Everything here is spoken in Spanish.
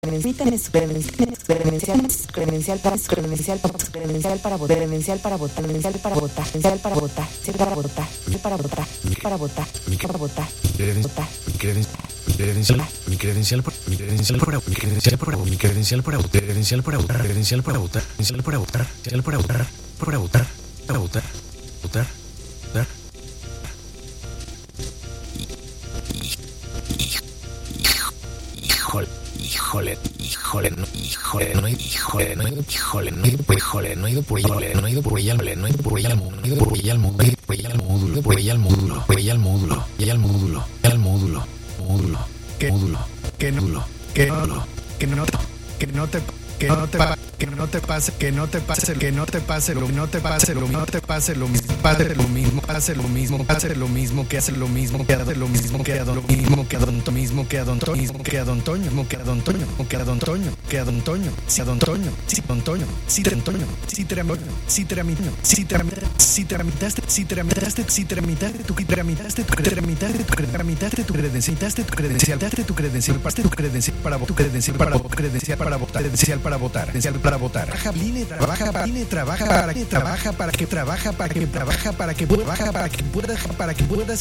Que no te pase lo mismo que hace lo mismo que a Don Toño, si tramitaste tu credencial para votar. Trabaja para que puedas